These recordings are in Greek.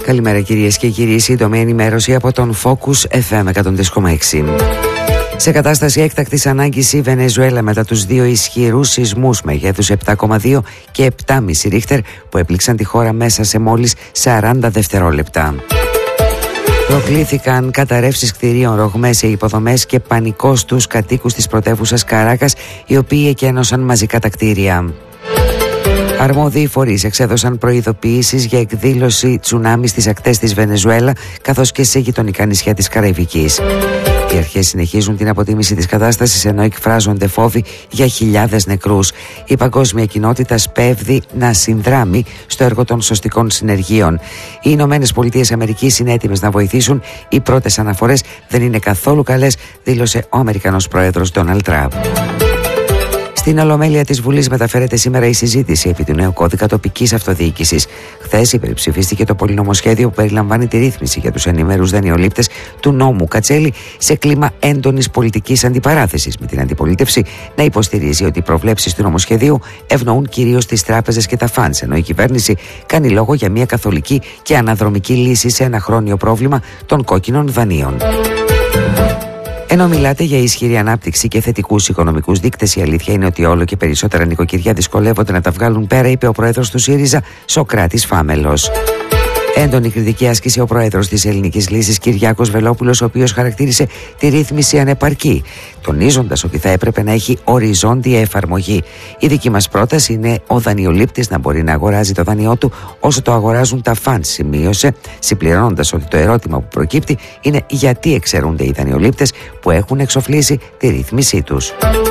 Καλημέρα κυρίες και κύριοι, σύντομη ενημέρωση από τον Focus FM 103,6. Σε κατάσταση έκτακτης ανάγκης η Βενεζουέλα μετά τους δύο ισχυρούς σεισμούς μεγέθους 7,2 και 7,5 ρίχτερ που έπληξαν τη χώρα μέσα σε μόλις 40 δευτερόλεπτα. Προκλήθηκαν καταρρεύσεις κτηρίων, ρογμές σε υποδομές και πανικό στους κατοίκους της πρωτεύουσας Καράκας, οι οποίοι εκένωσαν μαζικά τα κτίρια. Αρμόδιοι φορείς εξέδωσαν προειδοποιήσεις για εκδήλωση τσουνάμι στις ακτές της Βενεζουέλα, καθώς και σε γειτονικά νησιά της Καραϊβικής. Οι αρχές συνεχίζουν την αποτίμηση της κατάστασης, ενώ εκφράζονται φόβοι για χιλιάδες νεκρούς. Η παγκόσμια κοινότητα σπέβδει να συνδράμει στο έργο των σωστικών συνεργείων. Οι Ηνωμένες Πολιτείες Αμερικής είναι έτοιμες να βοηθήσουν. Οι πρώτες αναφορές δεν είναι καθόλου καλές, δήλωσε ο Αμερικανός πρόεδρος Ντόναλντ Τραμπ. Στην Ολομέλεια της Βουλής μεταφέρεται σήμερα η συζήτηση επί του νέου κώδικα τοπικής αυτοδιοίκησης. Χθες υπερψηφίστηκε το πολυνομοσχέδιο που περιλαμβάνει τη ρύθμιση για τους ενημέρους δανειολήπτες του νόμου Κατσέλη σε κλίμα έντονης πολιτικής αντιπαράθεσης, με την αντιπολίτευση να υποστηρίζει ότι οι προβλέψεις του νομοσχεδίου ευνοούν κυρίως τις τράπεζες και τα φαντς, ενώ η κυβέρνηση κάνει λόγο για μια καθολική και αναδρομική λύση σε ένα χρόνιο πρόβλημα των κόκκινων δανείων. Ενώ μιλάτε για ισχυρή ανάπτυξη και θετικούς οικονομικούς δείκτες, η αλήθεια είναι ότι όλο και περισσότερα νοικοκυριά δυσκολεύονται να τα βγάλουν πέρα, είπε ο πρόεδρος του ΣΥΡΙΖΑ, Σωκράτης Φάμελος. Έντονη κριτική άσκησε ο πρόεδρος της Ελληνικής Λύσης, Κυριάκος Βελόπουλος, ο οποίος χαρακτήρισε τη ρύθμιση ανεπαρκή, τονίζοντας ότι θα έπρεπε να έχει οριζόντια εφαρμογή. Η δική μας πρόταση είναι ο δανειολήπτης να μπορεί να αγοράζει το δάνειό του όσο το αγοράζουν τα φαντς, σημείωσε, συμπληρώνοντας ότι το ερώτημα που προκύπτει είναι γιατί εξαιρούνται οι δανειολήπτες που έχουν εξοφλήσει τη ρύθμισή τους.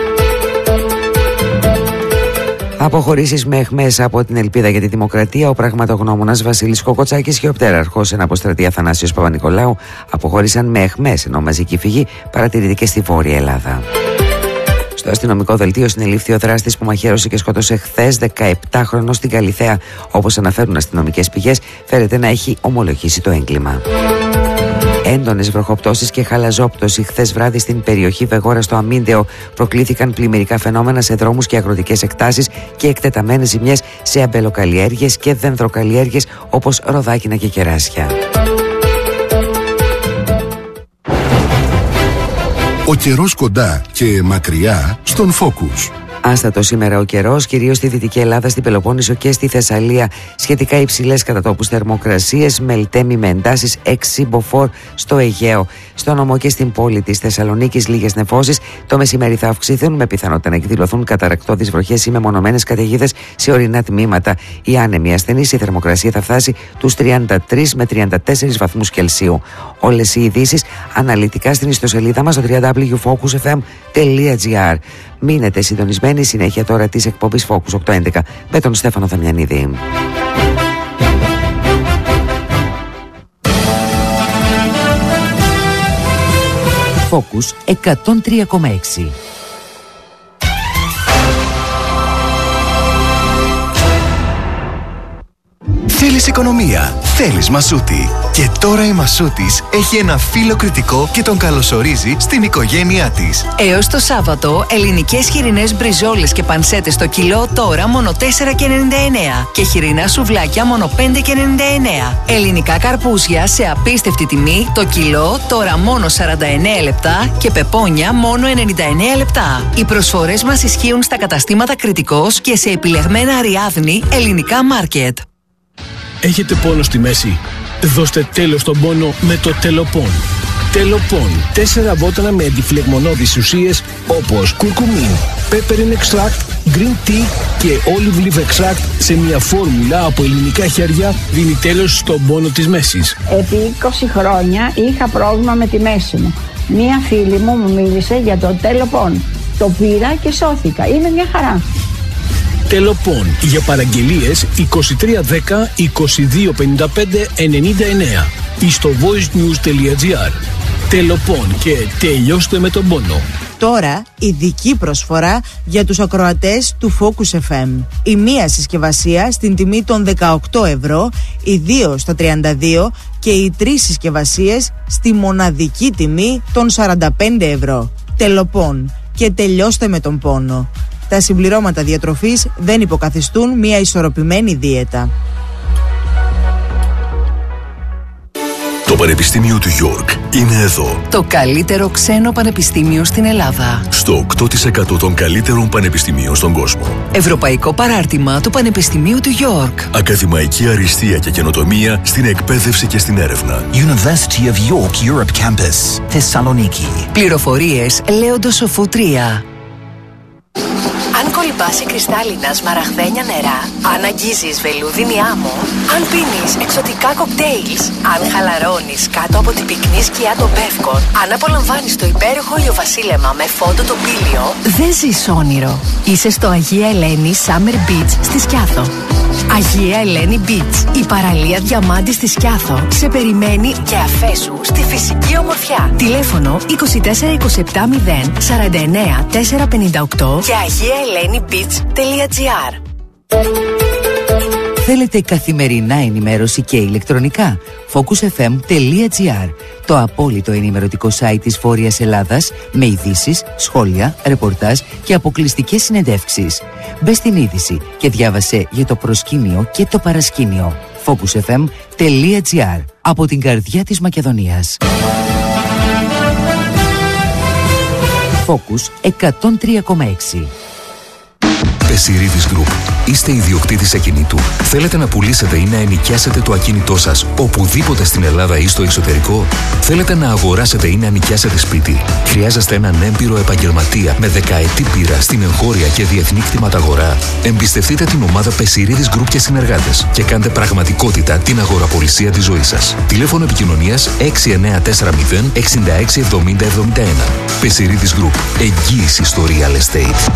Αποχωρήσεις με αιχμές από την Ελπίδα για τη Δημοκρατία. Ο πραγματογνώμονας Βασίλης Κοκοτσάκης και ο πτέραρχος εν αποστρατεία Θανάσιος Παπα-Νικολάου αποχώρησαν με αιχμές, ενώ μαζική φυγή παρατηρείται και στη Βόρεια Ελλάδα. Στο αστυνομικό δελτίο συνελήφθη ο δράστης που μαχαίρωσε και σκότωσε χθες 17χρονο στην Καλιθέα. Όπως αναφέρουν αστυνομικές πηγές, φέρεται να έχει ομολογήσει το έγκλημα. Έντονες βροχοπτώσεις και χαλαζόπτωση χθες βράδυ στην περιοχή Βεγόρα στο Αμίντεο. Προκλήθηκαν πλημμυρικά φαινόμενα σε δρόμους και αγροτικές εκτάσεις και εκτεταμένες ζημιές σε αμπελοκαλλιέργειες και δενδροκαλλιέργειες όπως ροδάκινα και κεράσια. Ο καιρός κοντά και μακριά στον Focus. Άστατο σήμερα ο καιρός, κυρίως στη Δυτική Ελλάδα, στην Πελοπόννησο και στη Θεσσαλία. Σχετικά υψηλές κατά τόπους θερμοκρασίες, Μελτέμι με εντάσεις 6 μποφόρ στο Αιγαίο. Στο νομό και στην πόλη της Θεσσαλονίκης λίγες νεφώσεις. Το μεσημέρι θα αυξηθούν με πιθανότητα να εκδηλωθούν καταρρακτώδεις βροχές ή μεμονωμένες καταιγίδες σε ορεινά τμήματα. Η άνεμη ασθενής, η θερμοκρασία θα φτάσει τους 33 με 34 βαθμούς Κελσίου. Όλες οι ειδήσεις αναλυτικά στην ιστοσελίδα μας στο www.focusfm.gr. Μείνετε συντονισμένοι, συνέχεια τώρα της εκπομπής Focus 811 με τον Στέφανο Θαμιανίδη. Focus 103,6. Θέλεις οικονομία, θέλεις Μασούτη. Και τώρα η Μασούτης έχει ένα φίλο κριτικό και τον καλωσορίζει στην οικογένειά της. Έως το Σάββατο, ελληνικές χοιρινές μπριζόλες και πανσέτες το κιλό τώρα μόνο 4,99 και χοιρινά σουβλάκια μόνο 5,99. Ελληνικά καρπούζια σε απίστευτη τιμή το κιλό τώρα μόνο 49 λεπτά και πεπόνια μόνο 99 λεπτά. Οι προσφορές μας ισχύουν στα καταστήματα Κριτικός και σε επιλεγμένα Αριάδνη ελληνικά μάρκετ. Έχετε πόνο στη μέση? Δώστε τέλος στον πόνο με το Τελοπών. Τελοπών. 4 βότανα με αντιφλεγμονώδεις ουσίες όπως κουρκουμίν, peppermint extract, green tea και olive leaf extract σε μια φόρμουλα από ελληνικά χέρια δίνει τέλος στον πόνο της μέσης. Επί 20 χρόνια είχα πρόβλημα με τη μέση μου. Μία φίλη μου μίλησε για το Τελοπών. Το πήρα και σώθηκα. Είναι μια χαρά. Τελοπών. Για παραγγελίες 2310 2255 99 ή στο voicenews.gr. Τελοπών και τελειώστε με τον πόνο. Τώρα ειδική προσφορά για τους ακροατές του Focus FM. Η μία συσκευασία στην τιμή των 18 ευρώ, οι 2 στα 32 και οι 3 συσκευασίες στη μοναδική τιμή των 45 ευρώ. Τελοπών και τελειώστε με τον πόνο. Τα συμπληρώματα διατροφής δεν υποκαθιστούν μια ισορροπημένη δίαιτα. Πανεπιστήμιο του York είναι εδώ. Το καλύτερο ξένο πανεπιστήμιο στην Ελλάδα. Στο 8% των καλύτερων πανεπιστημίων στον κόσμο. Ευρωπαϊκό παράρτημα του Πανεπιστημίου του York. Ακαδημαϊκή αριστεία και καινοτομία στην εκπαίδευση και στην έρευνα. University of York Europe Campus, Thessaloniki. Πληροφορίες Λέοντος Σοφού 3. Αν κολυμπάσει κρυστάλλινα σμαραγδένια νερά, αν αγγίζεις βελούδινη άμμο, αν πίνεις εξωτικά κοκτέιλς, αν χαλαρώνεις κάτω από την πυκνή σκιά των Πεύκων, αν απολαμβάνεις το υπέροχο ηλιοβασίλεμα με φόντο τοπήλιο, δεν ζεις όνειρο. Είσαι στο Αγία Ελένη Summer Beach στη Σκιάθο. Αγία Ελένη Beach, η παραλία διαμάντη στη Σκιάθο, σε περιμένει και αφέσου στη φυσική ομορφιά. Τηλέφωνο 2427 0 49 458 και agiaelenibeach.gr. Θέλετε καθημερινά ενημέρωση και ηλεκτρονικά? focusfm.gr, το απόλυτο ενημερωτικό site της Βόρειας Ελλάδας, με ειδήσεις, σχόλια, ρεπορτάζ και αποκλειστικές συνεντεύξεις. Μπες στην είδηση και διάβασε για το προσκήνιο και το παρασκήνιο. focusfm.gr, από την καρδιά της Μακεδονίας. Focus 103,6. Πεσιρίδης Group. Είστε ιδιοκτήτης ακινήτου? Θέλετε να πουλήσετε ή να ενοικιάσετε το ακίνητό σας οπουδήποτε στην Ελλάδα ή στο εξωτερικό? Θέλετε να αγοράσετε ή να ενοικιάσετε σπίτι? Χρειάζεστε έναν έμπειρο επαγγελματία με δεκαετή πείρα στην εγχώρια και διεθνή κτηματαγορά? Εμπιστευτείτε την ομάδα Πεσιρίδης Group και συνεργάτες και κάντε πραγματικότητα την αγοραπολισία της ζωής σας. Τηλέφωνο επικοινωνίας 6940 66 70 71. Πεσιρίδης Group. Εγγύηση στο real estate.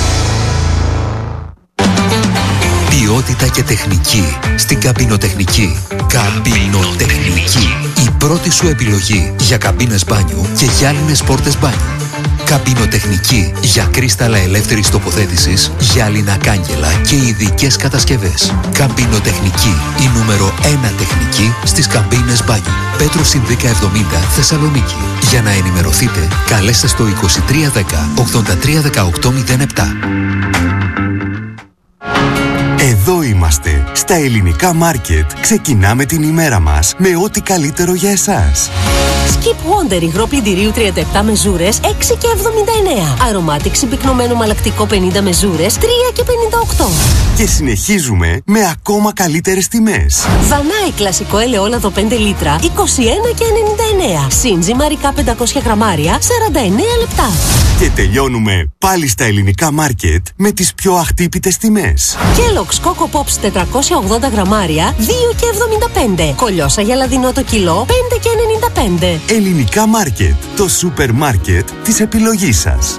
Ποιότητα και τεχνική στην καμπινοτεχνική. Καμπινοτεχνική. Η πρώτη σου επιλογή για καμπίνες μπάνιου και γυάλινες πόρτες μπάνιου. Καμπινοτεχνική για κρίσταλα ελεύθερης τοποθέτησης, γυάλινα κάγκελα και ειδικές κατασκευές. Καμπινοτεχνική, η νούμερο 1 τεχνική στις καμπίνες μπάνιου. Πέτρο Συνδίκα 70, Θεσσαλονίκη. Για να ενημερωθείτε, καλέστε στο 2310 83 1807. Εδώ είμαστε, στα Ελληνικά Μάρκετ. Ξεκινάμε την ημέρα μας με ό,τι καλύτερο για εσάς. Skip Wonder υγρό πλυντηρίου 37 μεζούρες 6,79. Αρωμάτικ συμπυκνωμένο μαλακτικό 50 μεζούρες 3,58. Και συνεχίζουμε με ακόμα καλύτερες τιμές. Δανάη κλασικό ελαιόλαδο 5 λίτρα 21,99. Σίντζι μαρικά 500 γραμμάρια 49 λεπτά. Και τελειώνουμε πάλι στα Ελληνικά Μάρκετ με τις πιο αχτύπητες τιμές. Kellogg's Coco Pops 480 γραμμάρια 2,75. Κολιόσα για λαδινό το κιλό 5,95. Ελληνικά Μάρκετ, το σούπερ μάρκετ της επιλογής σας.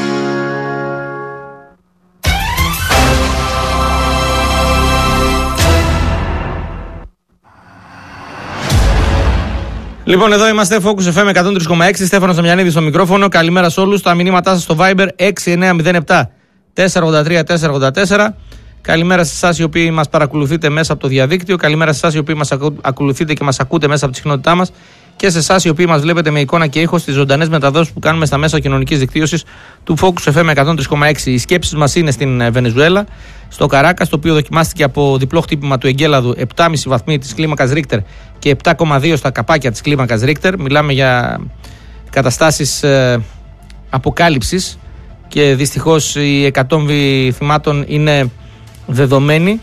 Λοιπόν, εδώ είμαστε, Focus FM 103,6. Στέφανος Δαμιανίδης στο μικρόφωνο. Καλημέρα σε όλους. Τα μηνύματά σας στο Viber 6907 483 484. Καλημέρα σε εσάς οι οποίοι μας παρακολουθείτε μέσα από το διαδίκτυο. Καλημέρα σε εσάς οι οποίοι μας ακολουθείτε και μας ακούτε μέσα από τη συχνότητά μας. Και σε εσάς οι οποίοι μας βλέπετε με εικόνα και ήχο στις ζωντανές μεταδόσεις που κάνουμε στα μέσα κοινωνικής δικτύωσης του Focus FM 103,6. Οι σκέψεις μας είναι στην Βενεζουέλα, στο Καράκας, το οποίο δοκιμάστηκε από διπλό χτύπημα του εγκέλαδου 7,5 βαθμοί της κλίμακας Ρίχτερ και 7,2 στα καπάκια της κλίμακας Ρίχτερ. Μιλάμε για καταστάσεις αποκάλυψης και δυστυχώς η εκατόμβη θυμάτων είναι δεδομένη.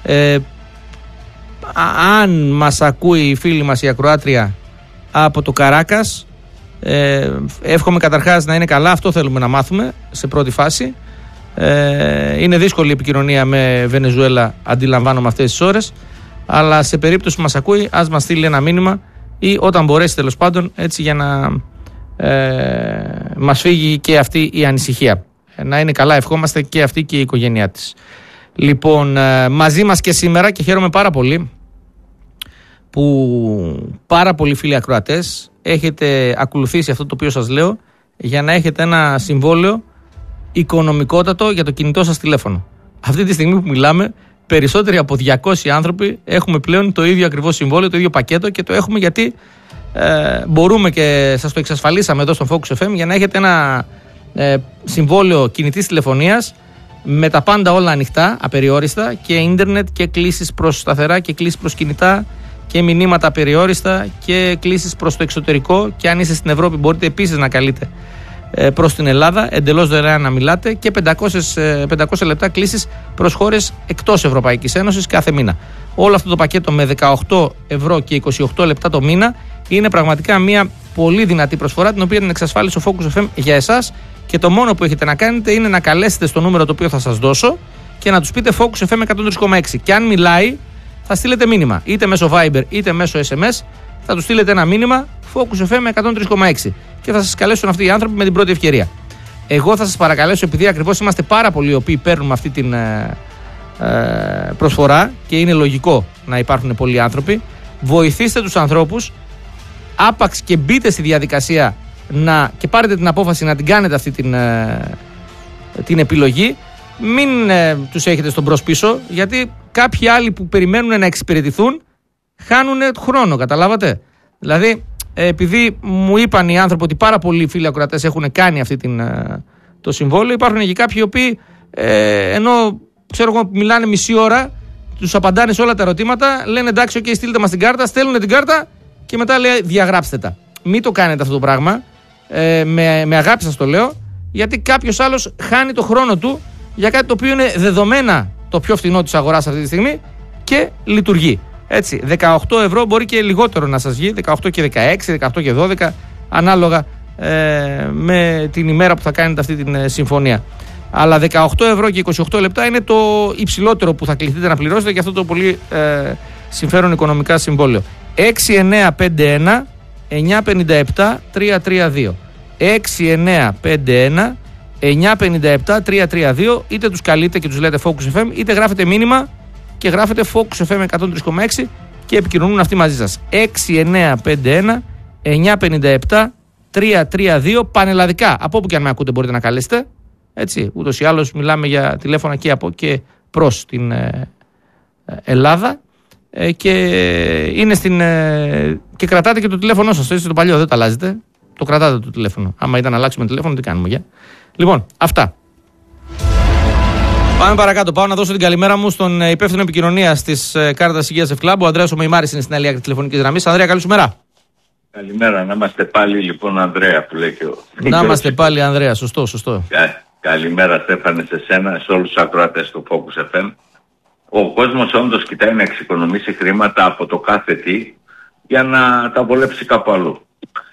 Αν μας ακούει η φίλη μας η ακροάτρια από το Καράκας, εύχομαι καταρχάς να είναι καλά. Αυτό θέλουμε να μάθουμε σε πρώτη φάση. Είναι δύσκολη η επικοινωνία με Βενεζουέλα, αντιλαμβάνομαι αυτές τις ώρες, αλλά σε περίπτωση που μας ακούει ας μας στείλει ένα μήνυμα ή όταν μπορέσει τέλος πάντων, έτσι, για να μας φύγει και αυτή η ανησυχία. Να είναι καλά, ευχόμαστε, και αυτή και η οικογένειά της. Λοιπόν, μαζί μας και σήμερα, και χαίρομαι πάρα πολύ που πάρα πολλοί φίλοι ακροατές έχετε ακολουθήσει αυτό το οποίο σας λέω, για να έχετε ένα συμβόλαιο οικονομικότατο για το κινητό σας τηλέφωνο. Αυτή τη στιγμή που μιλάμε, περισσότεροι από 200 άνθρωποι έχουμε πλέον το ίδιο ακριβώς συμβόλαιο, το ίδιο πακέτο, και το έχουμε γιατί μπορούμε και σας το εξασφαλίσαμε εδώ στο Focus FM, για να έχετε ένα συμβόλαιο κινητής τηλεφωνίας με τα πάντα όλα ανοιχτά, απεριόριστα, και ίντερνετ και κλήσεις προς σταθερά και κλήσεις προς κινητά και μηνύματα περιόριστα και κλήσεις προς το εξωτερικό, και αν είστε στην Ευρώπη μπορείτε επίσης να καλείτε προς την Ελλάδα, εντελώς δωρεάν να μιλάτε, και 500 λεπτά κλήσεις προς χώρες εκτός Ευρωπαϊκής Ένωσης κάθε μήνα. Όλο αυτό το πακέτο με 18 ευρώ και 28 λεπτά το μήνα είναι πραγματικά μια πολύ δυνατή προσφορά, την οποία την εξασφάλισε ο Focus FM για εσάς, και το μόνο που έχετε να κάνετε είναι να καλέσετε στο νούμερο το οποίο θα σας δώσω και να τους πείτε Focus FM 103,6, και αν μιλάει θα στείλετε μήνυμα είτε μέσω Viber είτε μέσω SMS, θα του στείλετε ένα μήνυμα Focus FM 103,6 και θα σας καλέσουν αυτοί οι άνθρωποι με την πρώτη ευκαιρία. Εγώ θα σας παρακαλέσω, επειδή ακριβώς είμαστε πάρα πολλοί οι οποίοι παίρνουμε αυτή την προσφορά και είναι λογικό να υπάρχουν πολλοί άνθρωποι, βοηθήστε τους ανθρώπους, άπαξ και μπείτε στη διαδικασία και πάρετε την απόφαση να την κάνετε αυτή την επιλογή. Μην τους έχετε στον μπρος πίσω, γιατί κάποιοι άλλοι που περιμένουν να εξυπηρετηθούν χάνουν χρόνο, καταλάβατε. Δηλαδή, επειδή μου είπαν οι άνθρωποι ότι πάρα πολλοί φίλοι ακροατές έχουν κάνει αυτή το συμβόλαιο, υπάρχουν και κάποιοι οι οποίοι ενώ ξέρω εγώ μιλάνε μισή ώρα, τους απαντάνε σε όλα τα ερωτήματα, λένε εντάξει, okay, στείλτε μας την κάρτα, στέλνουν την κάρτα και μετά λέει διαγράψτε τα. Μην το κάνετε αυτό το πράγμα, με αγάπη σας το λέω, γιατί κάποιος άλλος χάνει το χρόνο του για κάτι το οποίο είναι δεδομένα το πιο φθηνό της αγοράς αυτή τη στιγμή και λειτουργεί. Έτσι, 18 ευρώ μπορεί και λιγότερο να σας βγει, 18 και 16, 18 και 12, ανάλογα με την ημέρα που θα κάνετε αυτή την συμφωνία. Αλλά 18 ευρώ και 28 λεπτά είναι το υψηλότερο που θα κληθείτε να πληρώσετε για αυτό το πολύ συμφέρον οικονομικά συμβόλαιο. 6951 957 332. 6951 957 332, είτε τους καλείτε και τους λέτε Focus FM, είτε γράφετε μήνυμα και γράφετε Focus FM 103,6 και επικοινωνούν αυτοί μαζί σας. 6951 957 332, πανελλαδικά. Από όπου και αν με ακούτε μπορείτε να καλέσετε. Έτσι, ούτως ή άλλως μιλάμε για τηλέφωνα και από και προς την Ελλάδα, και είναι και κρατάτε και το τηλέφωνο σας. Έτσι, το παλιό δεν το αλλάζετε. Το κρατάτε το τηλέφωνο. Άμα ήταν να αλλάξουμε τηλέφωνο, τι κάνουμε για. Λοιπόν, αυτά. Πάμε παρακάτω. Πάω να δώσω την καλημέρα μου στον υπεύθυνο επικοινωνίας της κάρτας υγείας Ευκλάμπ. Ο Ανδρέας Ομεϊμάρης είναι στην άλλη άκρη τηλεφωνικής γραμμής. Ανδρέα, καλή σου μέρα. Καλημέρα. Να είμαστε πάλι λοιπόν Ανδρέα που λέει και ο. Να είμαστε πάλι Ανδρέα. Σωστό. Καλημέρα Στέφανε σε σένα, σε όλους τους ακροατές του Focus FM. Ο κόσμος όντως κοιτάει να εξοικονομήσει χρήματα από το κάθε τι για να τα βολέψει κάπου αλλού.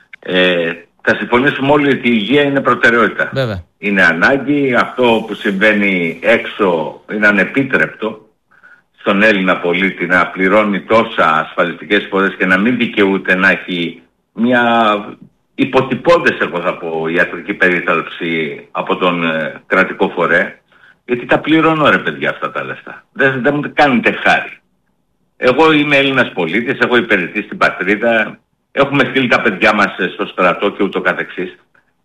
Θα συμφωνήσουμε όλοι ότι η υγεία είναι προτεραιότητα. Βέβαια. Είναι ανάγκη. Αυτό που συμβαίνει έξω είναι ανεπίτρεπτο στον Έλληνα πολίτη να πληρώνει τόσα ασφαλιστικές φορές και να μην δικαιούται να έχει μια υποτυπώντες, εγώ θα πω, ιατρική περίθαλψη από τον κρατικό φορέα. Γιατί τα πληρώνω ρε παιδιά αυτά τα λεφτά. Δεν μου κάνετε χάρη. Εγώ είμαι Έλληνας πολίτης, έχω υπηρετήσει στην πατρίδα. Έχουμε στείλει τα παιδιά μας στο στρατό και ούτω καθεξής.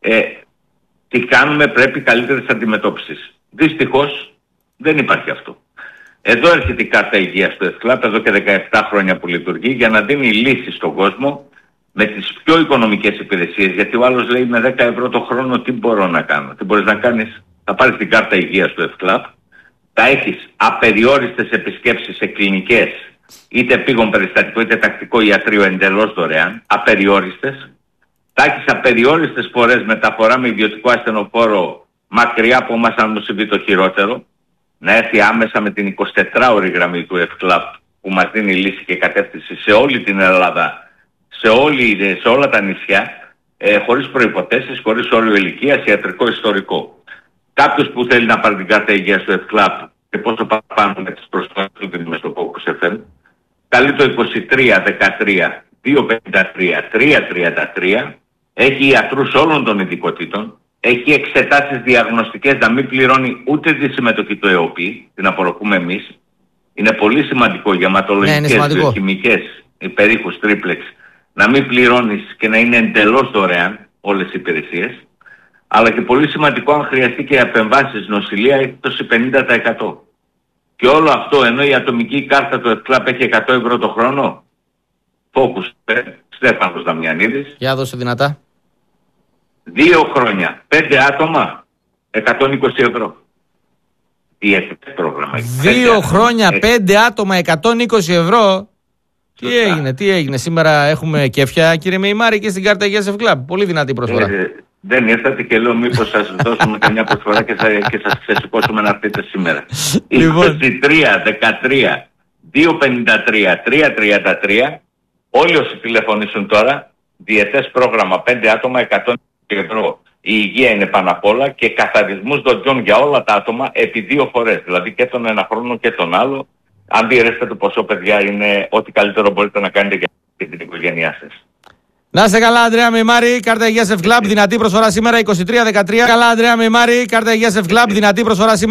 Τι κάνουμε, πρέπει καλύτερης αντιμετώπισης. Δυστυχώς δεν υπάρχει αυτό. Εδώ έρχεται η κάρτα υγείας του ΕΦΚΛΑΠ, εδώ και 17 χρόνια που λειτουργεί, για να δίνει λύσεις στον κόσμο με τις πιο οικονομικές υπηρεσίες. Γιατί ο άλλος λέει με 10 ευρώ το χρόνο τι μπορώ να κάνω. Τι μπορείς να κάνεις, θα πάρεις την κάρτα υγείας του ΕΦΚΛΑΠ, θα έχεις απεριόριστες επισκέψεις σε κλινικές, είτε επίγον περιστατικό είτε τακτικό ιατρείο εντελώς δωρεάν, απεριόριστες. Θα έχεις απεριόριστες φορές μεταφορά με ιδιωτικό ασθενοφόρο μακριά από μας αν μου συμβεί το χειρότερο. Να έρθει άμεσα με την 24ωρη γραμμή του ΕΦΚΛΑΠ που μας δίνει λύση και κατεύθυνση σε όλη την Ελλάδα, σε όλα τα νησιά, χωρίς προϋποθέσεις, χωρίς όριο ηλικίας, ιατρικό ιστορικό. Κάποιος που θέλει να πάρει την κάρτα υγείας του ΕΦΚΛΑΠ και πόσο πάνω με τις προσφορές του δίνουμε στο Focus FM, καλεί το 2313 253 333, έχει ιατρούς όλων των ειδικοτήτων, έχει εξετάσεις διαγνωστικές, να μην πληρώνει ούτε τη συμμετοχή του ΕΟΠΗ, την απορροφούμε εμείς. Είναι πολύ σημαντικό για αιματολογικές, βιοχημικές, υπερήχους, τρίπλεξ, να μην πληρώνεις και να είναι εντελώς δωρεάν όλες οι υπηρεσίες. Αλλά και πολύ σημαντικό αν χρειαστεί και επεμβάσεις νοσηλεία, έκπτωση 50%. Και όλο αυτό ενώ η ατομική κάρτα του ΕΦΚΛΑΠ έχει 100 ευρώ το χρόνο. Focus, Στέφανος Δαμιανίδης. Για δώσε δυνατά. 2 χρόνια, 5 άτομα, 120 ευρώ. Τι έχετε πρόγραμμα. 2 χρόνια, 5 άτομα, 120 ευρώ. Τι έγινε. Σήμερα έχουμε κέφια, κύριε Μεϊμάρη, και στην κάρτα Yes F Club. Πολύ δυνατή προσφορά. Δεν ήρθατε και λέω μήπως σας δώσουμε καμιά προσφορά και σας ξεσηκώσουμε να έρθετε σήμερα. 23, 13, 253, 333. Όλοι όσοι τηλεφωνήσουν τώρα, διετές πρόγραμμα 5 άτομα, 100 ευρώ. Η υγεία είναι πάνω απ' όλα και καθαρισμούς δοντιών για όλα τα άτομα επί 2 φορές. Δηλαδή και τον ένα χρόνο και τον άλλο. Αν διαιρέσετε το ποσό, παιδιά, είναι ό,τι καλύτερο μπορείτε να κάνετε για την οικογένειά σας. Να είστε καλά, Ανδρέα Μεϊμάρη, κάρτα Yes F Club, δυνατή προσφορά σήμερα 23-13. Καλά, Ανδρέα Μεϊμάρη, κάρτα Yes F Club, δυνατή προσφορά σήμερα.